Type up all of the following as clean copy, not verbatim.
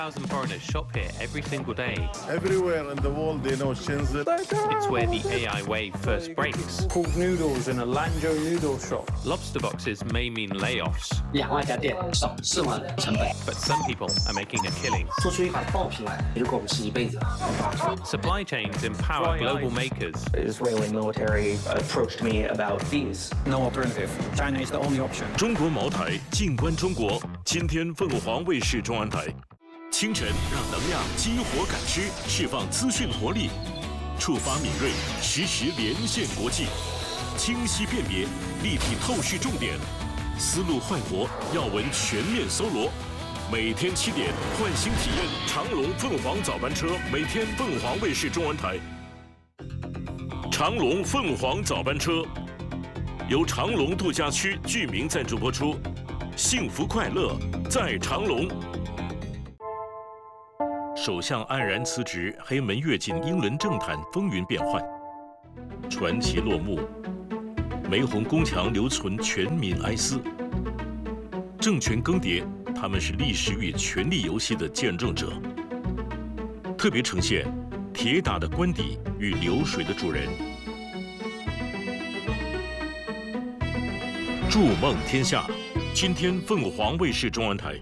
1,000 foreigners shop here every single day. Everywhere in the world, they know Shenzhen. It's where the AI wave first breaks. Called noodles in a Lanzhou noodle shop. Lobster boxes may mean layoffs. 2万家店少4万成本， But some people are making a killing. 做出一款爆品来，如果我们是一辈子。 Supply chains empower global makers. The Israeli military approached me about these. No alternative. China is the only option. 中国茅台，静观中国。今天凤凰卫视中文台。清晨让能量激活感知，释放资讯活力，触发敏锐，实时连线国际，清晰辨别，立体透视重点，思路焕活，要闻全面搜罗。每天7点，唤醒体验长龙凤凰早班车，每天凤凰卫视中文台。长龙凤凰早班车由长隆度假区居民赞助播出，幸福快乐在长隆。首相黯然辞职，黑门跃进英伦政坛风云变幻，传奇落幕，玫红宫墙留存全民哀思。政权更迭，他们是历史与权力游戏的见证者。特别呈现铁打的官邸与流水的主人。筑梦天下，今天凤凰卫视中文台。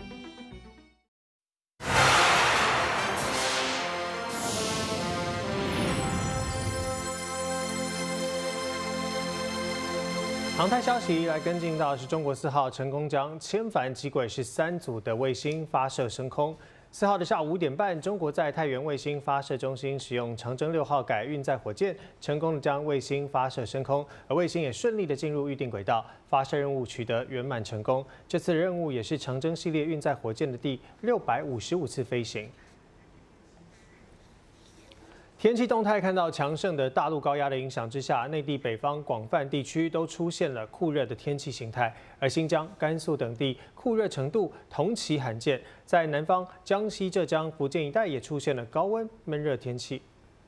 航太消息来跟进到是中国4号成功将千帆击轨13组的卫星发射升空。4号的下午5点半，中国在太原卫星发射中心使用长征6号改运载火箭，成功的将卫星发射升空，而卫星也顺利的进入预定轨道，发射任务取得圆满成功。这次任务也是长征系列运载火箭的第655次飞行。天气动态看到强盛的大陆高压的影响之下，内地北方广泛地区都出现了酷热的天气形态，而新疆、甘肃等地酷热程度同期罕见，在南方江西、浙江、福建一带也出现了高温闷热天气。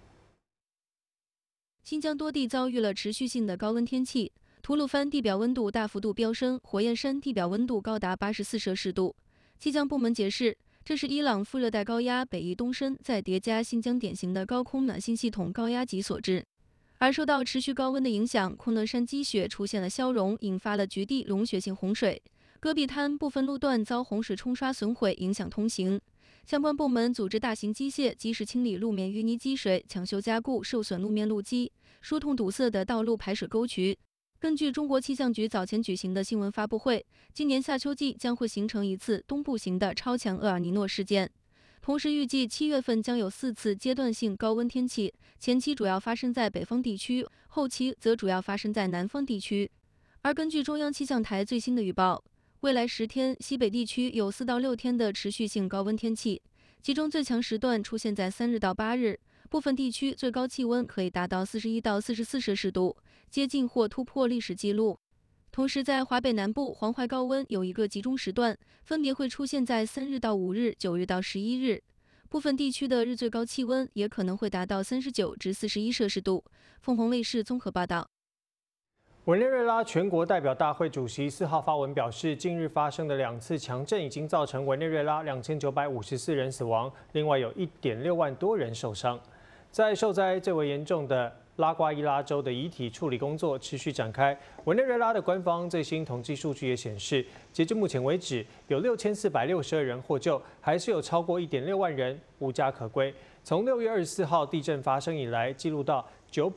新疆多地遭遇了持续性的高温天气，吐鲁番地表温度大幅度飙升，火焰山地表温度高达84摄氏度。气象部门解释，这是伊朗副热带高压北移东伸，再叠加新疆典型的高空暖性系统高压级所致。而受到持续高温的影响，昆仑山积雪出现了消融，引发了局地溶雪性洪水。戈壁滩部分路段遭洪水冲刷损毁，影响通行。相关部门组织大型机械及时清理路面淤泥积水，抢修加固受损路面路基，疏通堵塞的道路排水沟渠。根据中国气象局早前举行的新闻发布会，今年夏秋季将会形成一次东部型的超强厄尔尼诺事件。同时，预计7月份将有4次阶段性高温天气，前期主要发生在北方地区，后期则主要发生在南方地区。而根据中央气象台最新的预报，未来10天，西北地区有4到6天的持续性高温天气，其中最强时段出现在3日到8日，部分地区最高气温可以达到41到44摄氏度。接近或突破历史记录。同时，在华北南部黄淮高温有一个集中时段，分别会出现在3日到5日、9日到11日。部分地区的日最高气温也可能会达到39至41摄氏度。凤凰卫视综合报道。 委内瑞拉全国代表大会主席4号发文表示，近日发生的2次强震已经造成委内瑞拉2954人死亡，另外有1.6万多人受伤。在受灾最为严重的拉瓜伊拉州的遗体处理工作持续展开。委内瑞拉的官方最新统计数据也显示，截至目前为止，有6462人获救，还是有超过1.6万人无家可归。从6月24号地震发生以来，记录到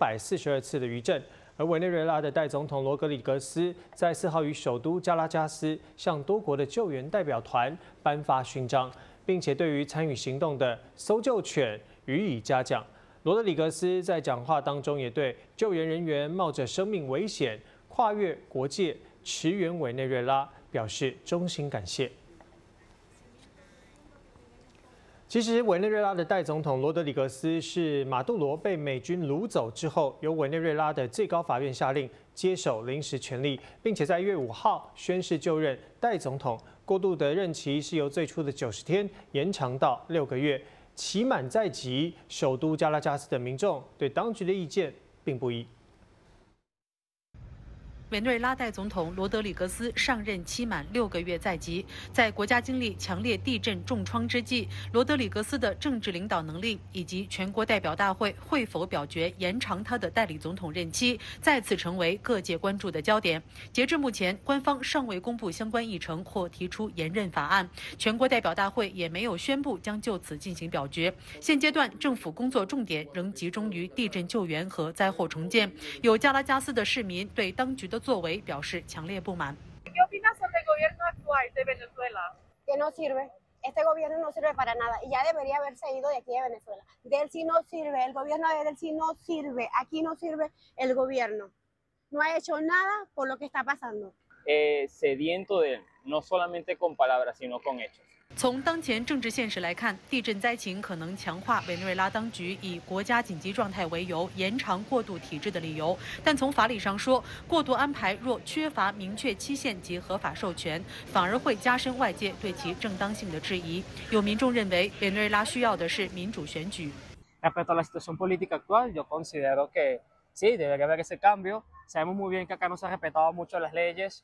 942次的余震。而委内瑞拉的代总统罗格里格斯在4号于首都加拉加斯向多国的救援代表团颁发勋章，并且对于参与行动的搜救犬予以嘉奖。罗德里格斯在讲话当中也对救援人员冒着生命危险跨越国界驰援委内瑞拉表示衷心感谢。其实，委内瑞拉的代总统罗德里格斯是马杜罗被美军掳走之后，由委内瑞拉的最高法院下令接手临时权力，并且在1月5号宣誓就任代总统。过渡的任期是由最初的90天延长到6个月。期满在即，首都加拉加斯的民众对当局的意见并不一。 委内瑞拉代总统罗德里格斯上任期满6个月在即，在国家经历强烈地震重创之际，罗德里格斯的政治领导能力以及全国代表大会会否表决延长他的代理总统任期，再次成为各界关注的焦点。截至目前，官方尚未公布相关议程或提出延任法案，全国代表大会也没有宣布将就此进行表决。现阶段，政府工作重点仍集中于地震救援和灾后重建。有加拉加斯的市民对当局的作为表示强烈不满。 ¿Qué opinas sobre el gobierno actual de Venezuela? Que no sirve. Este gobierno no sirve para nada y ya debería haberse ido de aquí de Venezuela. Del sí no sirve, el gobierno de Del sí no sirve, aquí no sirve el gobierno. No ha hecho nada por lo que está pasando. Sediento de él, no solamente con palabras, sino con hechos. 从当前政治现实来看，地震灾情可能强化委内瑞拉当局以国家紧急状态为由延长过渡体制的理由。但从法理上说，过渡安排若缺乏明确期限及合法授权，反而会加深外界对其正当性的质疑。有民众认为，委内瑞拉需要的是民主选举。 Respecto a la situación política actual, yo considero que sí, debería haber ese cambio. Sabemos muy bien que acá no se han respetado mucho las leyes